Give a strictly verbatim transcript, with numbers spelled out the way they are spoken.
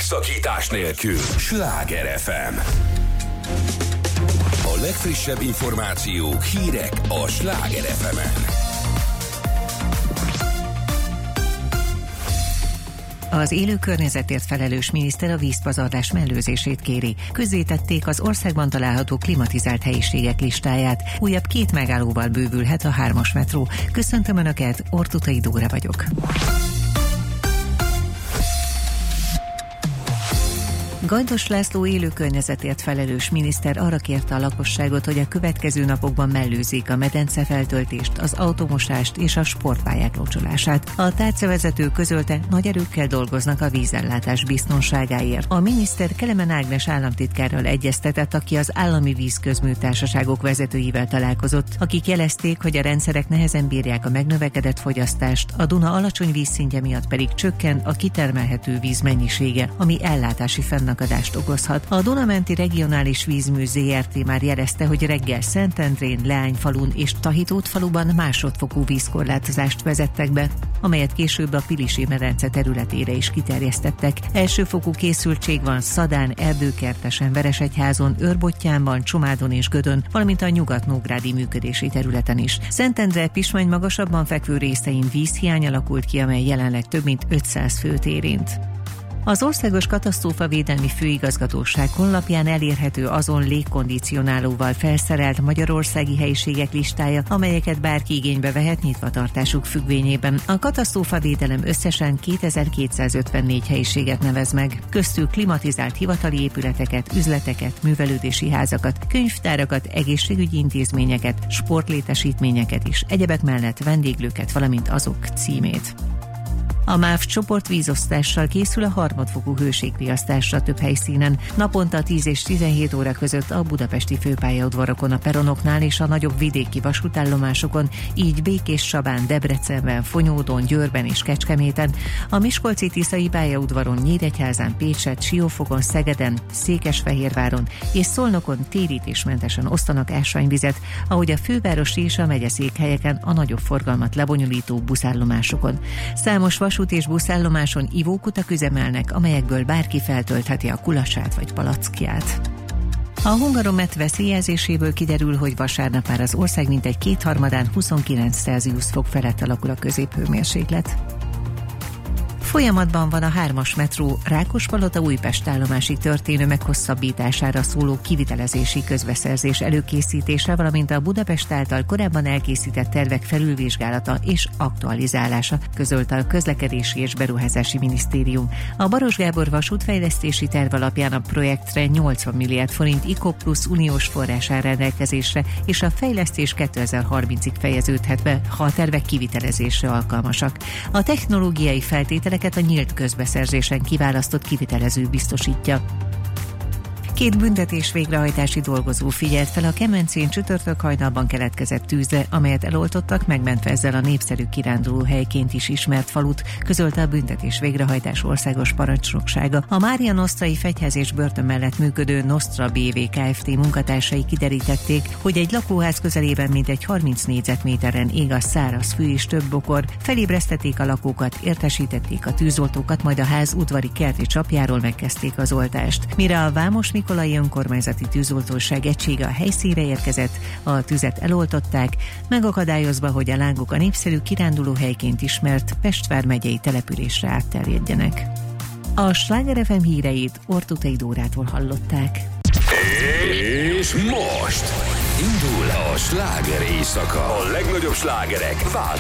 megszakítás nélkül. Sláger ef em. A legfrissebb információk, hírek a Sláger ef emen. Az élő környezetért felelős miniszter a vízpazarlás mellőzését kéri. Közzétették az országban található klimatizált helyiségek listáját. Újabb két megállóval bővülhet a hármas metró. Köszöntöm Önöket, Ortutai Dóra vagyok. Gajdos László élő környezetért felelős miniszter arra kérte a lakosságot, hogy a következő napokban mellőzzék a medencefeltöltést, az automosást és a sportpályák locsolását. A tárcavezető közölte, nagy erőkkel dolgoznak a vízellátás biztonságáért. A miniszter Kelemen Ágnes államtitkárral egyeztetett, aki az állami vízközműtársaságok vezetőivel találkozott, akik jelezték, hogy a rendszerek nehezen bírják a megnövekedett fogyasztást, a Duna alacsony vízszintje miatt pedig csökken a kitermelhető víz mennyisége, ami ellátási fennakadást okozhat. A Dunamenti Regionális Vízmű zé er té már jelezte, hogy reggel Szentendrén, Leányfalun és Tahitótfaluban másodfokú vízkorlátozást vezettek be, amelyet később a Pilisi medence területére is kiterjesztettek. Elsőfokú készültség van Szadán, Erdőkertesen, Veresegyházon, Őrbottyánban, Csomádon és Gödön, valamint a nyugat-nógrádi működési területen is. Szentendre Pismany magasabban fekvő részein vízhiány alakult ki, amely jelenleg több mint ötszáz főt érint. Az Országos Katasztrófavédelmi Főigazgatóság honlapján elérhető azon légkondicionálóval felszerelt magyarországi helyiségek listája, amelyeket bárki igénybe vehet nyitvatartásuk függvényében. A katasztrófavédelem összesen kétezer-kétszázötvennégy helyiséget nevez meg. Köztük klimatizált hivatali épületeket, üzleteket, művelődési házakat, könyvtárakat, egészségügyi intézményeket, sportlétesítményeket is, egyebek mellett vendéglőket, valamint azok címét. A MÁV csoport vízosztással készül a harmadfokú hőségriasztásra több helyszínen. Naponta tíz és tizenhét óra között a budapesti főpályaudvarokon, a peronoknál és a nagyobb vidéki vasútállomásokon, így Békés-Csabán, Debrecenben, Fonyódon, Győrben és Kecskeméten, a Miskolci-Tiszai pályaudvaron, Nyíregyházán, Pécsett, Siófokon, Szegeden, Székesfehérváron és Szolnokon térítésmentesen osztanak ásványvizet, ahogy a fővárosi és a megyeszékhelyeken a nagyobb forgalmat lebonyolító buszállomásokon. Számos vasút és buszállomáson ivókutak üzemelnek, amelyekből bárki feltöltheti a kulasát vagy palackját. A Hungaromet veszélyjelzéséből kiderül, hogy vasárnap már az ország mintegy kétharmadán huszonkilenc Celsius fok felett alakul a középhőmérséklet. Folyamatban van a hármas metró Rákospalota-Újpest állomásig történő meghosszabbítására szóló kivitelezési közbeszerzés előkészítése, valamint a Budapest által korábban elkészített tervek felülvizsgálata és aktualizálása, közölte a Közlekedési és Beruházási Minisztérium. A Baros Gábor vasútfejlesztési terv alapján a projektre nyolcvan milliárd forint IKO plusz uniós forrás áll rendelkezésre, és a fejlesztés kétezer-harmincig fejeződhet be, ha a tervek kivitelezésre alkalmasak. A technológiai feltételek a nyílt közbeszerzésen kiválasztott kivitelező biztosítja. Két büntetés végrehajtási dolgozó figyelt fel a Kemencén csütörtök hajnalban keletkezett tűzre, amelyet eloltottak, megmentve ezzel a népszerű kirándulóhelyként is ismert falut, közölte a büntetés végrehajtás országos parancsnoksága. A Mária Nosztrai Fegyház és börtön mellett működő Nostra bé vé Kft. Munkatársai kiderítették, hogy egy lakóház közelében mintegy harminc négyzetméteren ég a száraz fű és több bokor. Felébresztették a lakókat, értesítették a tűzoltókat, majd a ház udvari kerti csapjáról megkezdték az oltást. Mire a Vámos Mikolai Önkormányzati Tűzoltóság egysége a helyszínre érkezett, a tüzet eloltották, megakadályozva, hogy a lángok a népszerű kirándulóhelyként ismert Pest vármegyei településre átterjedjenek. A Sláger ef em híreit Ortutai Dórától hallották. És most indul a sláger éjszaka. A legnagyobb slágerek változnak.